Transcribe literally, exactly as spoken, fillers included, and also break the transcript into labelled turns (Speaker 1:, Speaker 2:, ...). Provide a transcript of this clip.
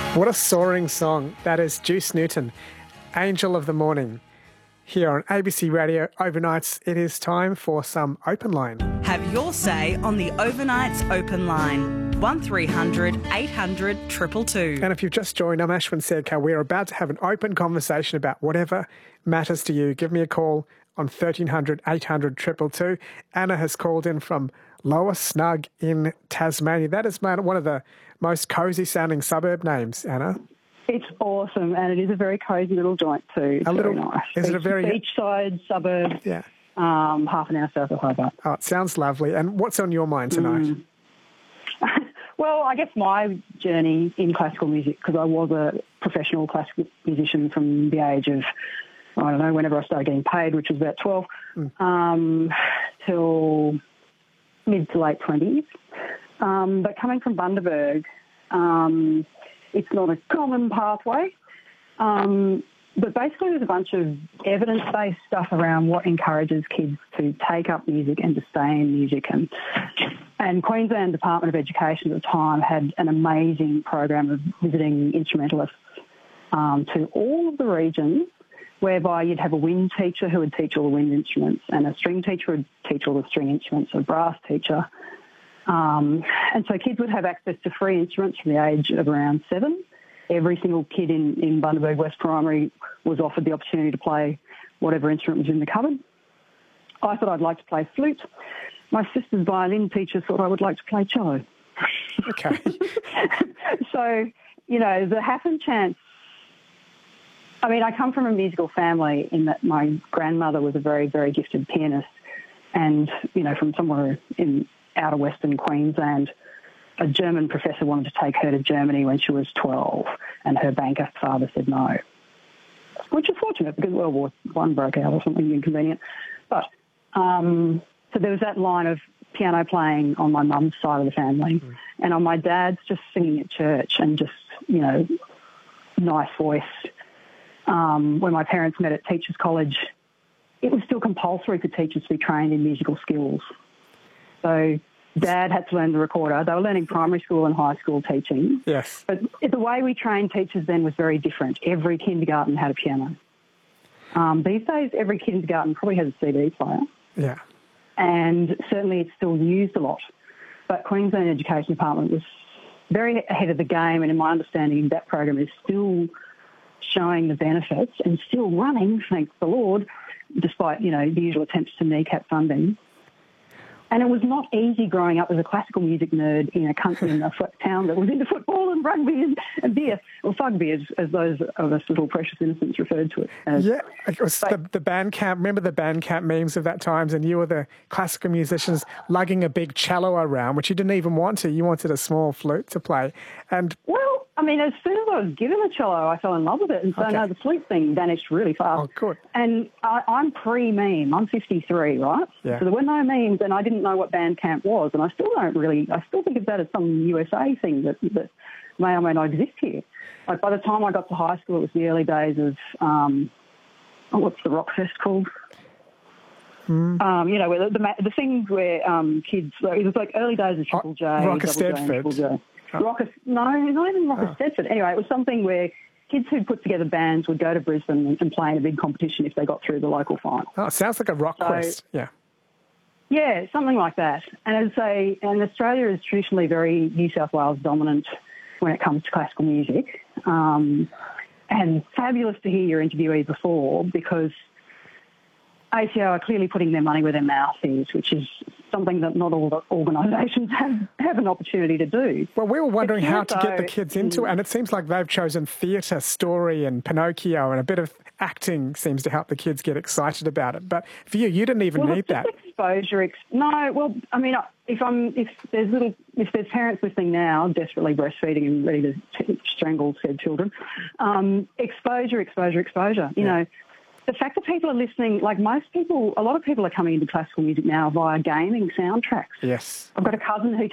Speaker 1: What a soaring song. That is Juice Newton, Angel of the Morning. Here on A B C Radio Overnights, it is time for some Open Line.
Speaker 2: Have your say on the Overnights Open Line. one three hundred eight hundred two two two.
Speaker 1: And if you've just joined, I'm Ashwin Sedkar. We're about to have an open conversation about whatever matters to you. Give me a call on thirteen hundred eight hundred two two two. Anna has called in from Lower Snug in Tasmania. That is one of the most cosy sounding suburb names, Anna.
Speaker 3: It's awesome, and it is a very cosy little joint too. It's
Speaker 1: a little,
Speaker 3: very nice.
Speaker 1: Is
Speaker 3: beach,
Speaker 1: it a very
Speaker 3: beachside suburb?
Speaker 1: Yeah.
Speaker 3: Um, half an hour south of Hobart.
Speaker 1: Oh, it sounds lovely. And what's on your mind tonight?
Speaker 3: Mm. Well, I guess my journey in classical music, because I was a professional classical musician from the age of, I don't know, whenever I started getting paid, which was about twelve, mm. um, till mid to late twenties. Um, but coming from Bundaberg, um, it's not a common pathway. Um, but basically there's a bunch of evidence-based stuff around what encourages kids to take up music and to stay in music. And, and Queensland Department of Education at the time had an amazing program of visiting instrumentalists um, to all of the regions, whereby you'd have a wind teacher who would teach all the wind instruments and a string teacher would teach all the string instruments, a brass teacher. Um, and so kids would have access to free instruments from the age of around seven. Every single kid in, in Bundaberg West Primary was offered the opportunity to play whatever instrument was in the cupboard. I thought I'd like to play flute. My sister's violin teacher thought I would like to play cello.
Speaker 1: Okay.
Speaker 3: So, you know, the half and chance. I mean, I come from a musical family in that my grandmother was a very, very gifted pianist, and, you know, from somewhere in outer Western Queensland, a German professor wanted to take her to Germany when she was twelve, and her banker father said no, which is fortunate because World War One broke out or something inconvenient. But um, so there was that line of piano playing on my mum's side of the family, mm. and on my dad's just singing at church and just, you know, nice voice. Um, when my parents met at Teachers College, it was still compulsory for teachers to be trained in musical skills. So Dad had to learn the recorder. They were learning primary school and high school teaching.
Speaker 1: Yes.
Speaker 3: But the way we trained teachers then was very different. Every kindergarten had a piano. Um, these days, every kindergarten probably has a C D player.
Speaker 1: Yeah.
Speaker 3: And certainly it's still used a lot. But Queensland Education Department was very ahead of the game, and in my understanding, that program is still showing the benefits and still running, thank the Lord, despite, you know, the usual attempts to kneecap funding. And it was not easy growing up as a classical music nerd in a country in a town that was into football and rugby and, and beer, or fugby, as, as those of us little precious innocents referred to it as.
Speaker 1: Yeah, it was the, the band camp. Remember the band camp memes of that times, and you were the classical musicians lugging a big cello around, which you didn't even want to. You wanted a small flute to play. And
Speaker 3: well, I mean, as soon as I was given the cello, I fell in love with it. And so, okay. no, the flute thing vanished really fast.
Speaker 1: Oh, good.
Speaker 3: And I, I'm pre-meme. I'm fifty-three, right?
Speaker 1: Yeah.
Speaker 3: So there were no memes, and I didn't know what Bandcamp was. And I still don't really, I still think of that as some U S A thing that, that may or may not exist here. Like, by the time I got to high school, it was the early days of, um, oh, what's the rock fest called?
Speaker 1: Mm.
Speaker 3: Um, you know, the, the, the things where um, kids, it was like early days of Triple J.
Speaker 1: Rock of Stedford.
Speaker 3: Oh. Rock of, no, not even Rock of oh. Stedford. Anyway, it was something where kids who put together bands would go to Brisbane and, and play in a big competition if they got through the local final.
Speaker 1: Oh, it sounds like a rock
Speaker 3: so,
Speaker 1: quest, yeah.
Speaker 3: Yeah, something like that. And as a, and Australia is traditionally very New South Wales dominant when it comes to classical music. Um, and fabulous to hear your interviewee before, because A C O are clearly putting their money where their mouth is, which is something that not all the organisations have, have an opportunity to do.
Speaker 1: Well, we were wondering how to get the kids into it, and it seems like they've chosen theatre, story and Pinocchio, and a bit of acting seems to help the kids get excited about it. But for you, you didn't even
Speaker 3: well,
Speaker 1: need that.
Speaker 3: Exposure. Ex- no, well, I mean, if I'm if there's little if there's parents listening now desperately breastfeeding and ready to t- strangle said children, um, exposure, exposure, exposure. You yeah. know. The fact that people are listening, like most people, a lot of people are coming into classical music now via gaming soundtracks.
Speaker 1: Yes.
Speaker 3: I've got a cousin who